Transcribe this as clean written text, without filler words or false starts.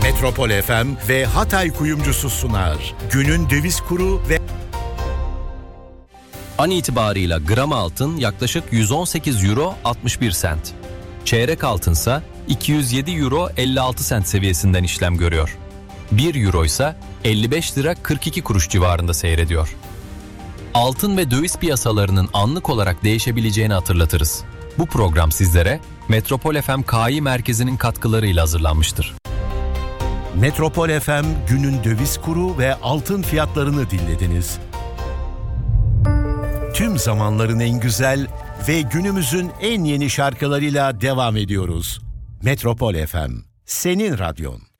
Metropol FM ve Hatay Kuyumcusu sunar. Günün döviz kuru ve... An itibarıyla gram altın yaklaşık 118 euro 61 sent. Çeyrek altınsa 207 euro 56 sent seviyesinden işlem görüyor. 1 euro ise 55 lira 42 kuruş civarında seyrediyor. Altın ve döviz piyasalarının anlık olarak değişebileceğini hatırlatırız. Bu program sizlere Metropol FM KI Merkezi'nin katkılarıyla hazırlanmıştır. Metropol FM günün döviz kuru ve altın fiyatlarını dinlediniz. Tüm zamanların en güzel ve günümüzün en yeni şarkılarıyla devam ediyoruz. Metropol FM, senin radyon.